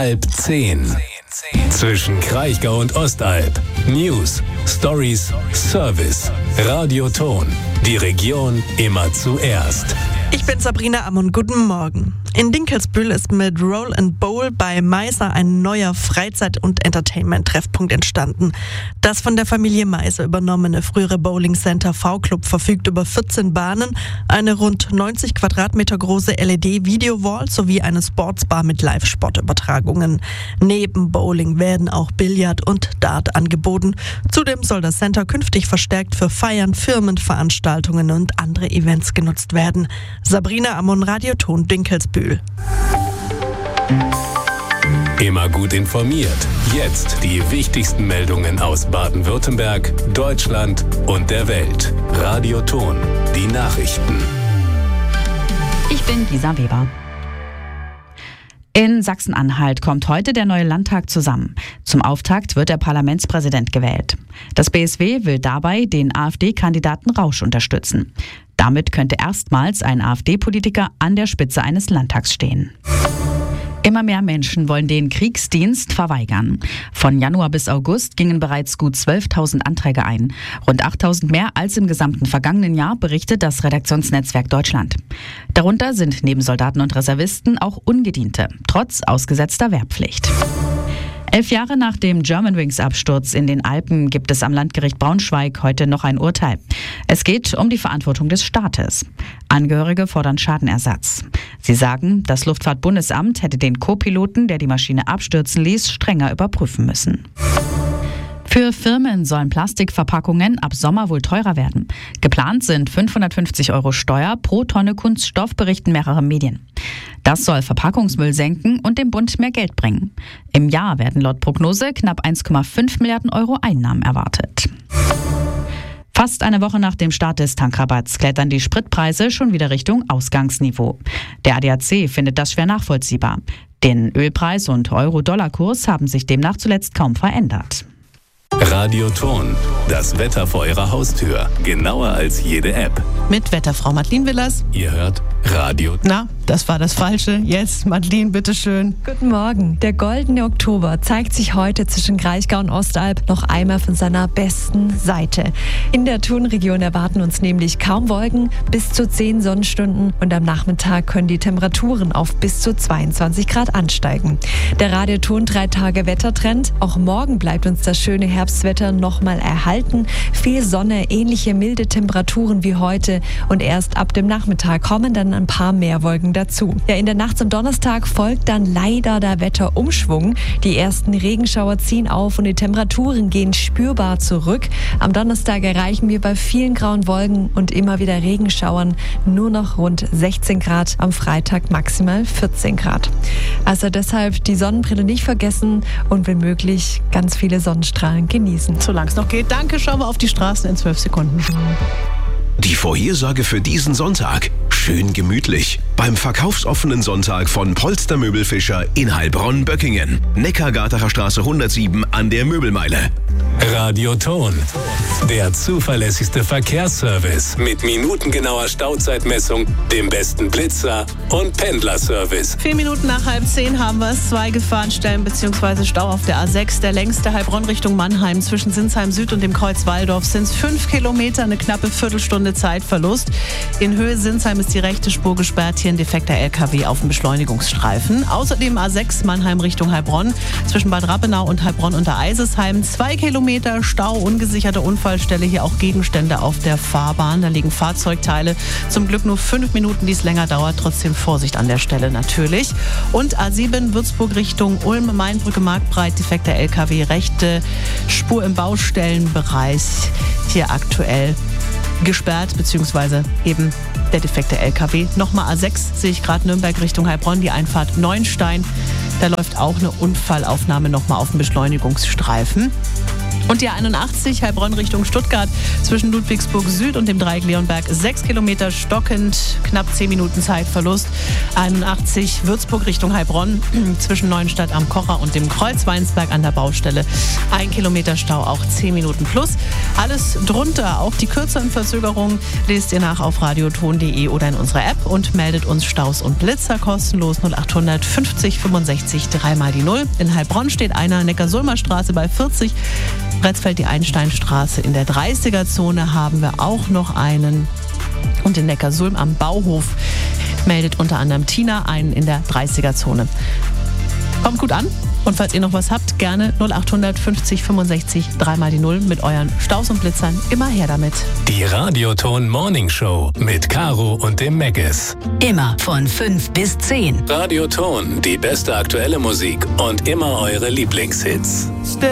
9:30. Zwischen Kraichgau und Ostalb. News, Stories, Service. Radioton. Die Region immer zuerst. Ich bin Sabrina Ammon, guten Morgen. In Dinkelsbühl ist mit Roll and Bowl bei Meiser ein neuer Freizeit- und Entertainment-Treffpunkt entstanden. Das von der Familie Meiser übernommene frühere Bowling Center V-Club verfügt über 14 Bahnen, eine rund 90 Quadratmeter große LED-Video-Wall sowie eine Sportsbar mit Live-Sportübertragungen. Neben Bowling werden auch Billard und Dart angeboten. Zudem soll das Center künftig verstärkt für Feiern, Firmenveranstaltungen und andere Events genutzt werden. Sabrina Ammon, Radioton, Dinkelsbühl. Immer gut informiert. Jetzt die wichtigsten Meldungen aus Baden-Württemberg, Deutschland und der Welt. Radioton, die Nachrichten. Ich bin Lisa Weber. In Sachsen-Anhalt kommt heute der neue Landtag zusammen. Zum Auftakt wird der Parlamentspräsident gewählt. Das BSW will dabei den AfD-Kandidaten Rausch unterstützen. Damit könnte erstmals ein AfD-Politiker an der Spitze eines Landtags stehen. Immer mehr Menschen wollen den Kriegsdienst verweigern. Von Januar bis August gingen bereits gut 12.000 Anträge ein. Rund 8.000 mehr als im gesamten vergangenen Jahr, berichtet das Redaktionsnetzwerk Deutschland. Darunter sind neben Soldaten und Reservisten auch Ungediente, trotz ausgesetzter Wehrpflicht. 11 Jahre nach dem Germanwings-Absturz in den Alpen gibt es am Landgericht Braunschweig heute noch ein Urteil. Es geht um die Verantwortung des Staates. Angehörige fordern Schadenersatz. Sie sagen, das Luftfahrtbundesamt hätte den Co-Piloten, der die Maschine abstürzen ließ, strenger überprüfen müssen. Für Firmen sollen Plastikverpackungen ab Sommer wohl teurer werden. Geplant sind 550 € Steuer pro Tonne Kunststoff, berichten mehrere Medien. Das soll Verpackungsmüll senken und dem Bund mehr Geld bringen. Im Jahr werden laut Prognose knapp 1,5 Milliarden € Einnahmen erwartet. Fast eine Woche nach dem Start des Tankrabatts klettern die Spritpreise schon wieder Richtung Ausgangsniveau. Der ADAC findet das schwer nachvollziehbar. Den Ölpreis und Euro-Dollar-Kurs haben sich demnach zuletzt kaum verändert. Radioton, das Wetter vor Ihrer Haustür. Genauer als jede App. Mit Wetterfrau Madeleine Willers. Ihr hört Radio. Na, das war das Falsche. Jetzt, Madeleine, bitteschön. Guten Morgen. Der goldene Oktober zeigt sich heute zwischen Kraichgau und Ostalb noch einmal von seiner besten Seite. In der Thunregion erwarten uns nämlich kaum Wolken, bis zu 10 Sonnenstunden und am Nachmittag können die Temperaturen auf bis zu 22 Grad ansteigen. Der Radioton 3-Tage-Wettertrend. Auch morgen bleibt uns das schöne Herbstwetter nochmal erhalten. Viel Sonne, ähnliche milde Temperaturen wie heute und erst ab dem Nachmittag kommen dann ein paar mehr Wolken dazu. Ja, in der Nacht zum Donnerstag folgt dann leider der Wetterumschwung. Die ersten Regenschauer ziehen auf und die Temperaturen gehen spürbar zurück. Am Donnerstag erreichen wir bei vielen grauen Wolken und immer wieder Regenschauern nur noch rund 16 Grad, am Freitag maximal 14 Grad. Also deshalb die Sonnenbrille nicht vergessen und wenn möglich ganz viele Sonnenstrahlen genießen. Solange es noch geht. Danke, schauen wir auf die Straßen in 12 Sekunden. Die Vorhersage für diesen Sonntag. Schön gemütlich. Beim verkaufsoffenen Sonntag von Polster Möbelfischer in Heilbronn-Böckingen. Neckargartener Straße 107 an der Möbelmeile. Radioton, der zuverlässigste Verkehrsservice mit minutengenauer Stauzeitmessung, dem besten Blitzer und Pendlerservice. 4 Minuten nach 9:30 haben wir es. 2 Gefahrenstellen bzw. Stau auf der A6. Der längste Heilbronn Richtung Mannheim zwischen Sinsheim Süd und dem Kreuz Walldorf sind es 5 Kilometer, eine knappe Viertelstunde Zeitverlust. In Höhe Sinsheim ist die rechte Spur gesperrt, hier ein defekter LKW auf dem Beschleunigungsstreifen. Außerdem A6 Mannheim Richtung Heilbronn zwischen Bad Rappenau und Heilbronn unter Eisesheim. 2 Kilometer Stau, ungesicherte Unfallstelle, hier auch Gegenstände auf der Fahrbahn. Da liegen Fahrzeugteile. Zum Glück nur 5 Minuten, die es länger dauert. Trotzdem Vorsicht an der Stelle natürlich. Und A7 Würzburg Richtung Ulm, Mainbrücke Marktbreit, defekter LKW, rechte Spur im Baustellenbereich. Hier aktuell gesperrt, beziehungsweise eben der defekte LKW. Nochmal A6 sehe ich gerade Nürnberg Richtung Heilbronn, die Einfahrt Neuenstein. Da läuft auch eine Unfallaufnahme nochmal auf dem Beschleunigungsstreifen. Und die A81 Heilbronn Richtung Stuttgart zwischen Ludwigsburg Süd und dem Dreieck Leonberg 6 Kilometer stockend, knapp 10 Minuten Zeitverlust. 81 Würzburg Richtung Heilbronn zwischen Neuenstadt am Kocher und dem Kreuz Weinsberg an der Baustelle 1 Kilometer Stau, auch 10 Minuten plus. Alles drunter, auch die kürzeren Verzögerungen lest ihr nach auf radioton.de oder in unserer App und meldet uns Staus und Blitzer kostenlos 0800 50 65 3 mal die 0. In Heilbronn steht einer, Neckarsulmer Straße bei 40. Bretzfeld die Einsteinstraße. In der 30er-Zone haben wir auch noch einen. Und in Neckarsulm am Bauhof meldet unter anderem Tina einen in der 30er-Zone. Kommt gut an. Und falls ihr noch was habt, gerne 0800 50 65 3 mal die 0 mit euren Staus und Blitzern. Immer her damit. Die Radioton Morning Show mit Caro und dem Meggis. Immer von 5 bis 10. Radioton, die beste aktuelle Musik und immer eure Lieblingshits.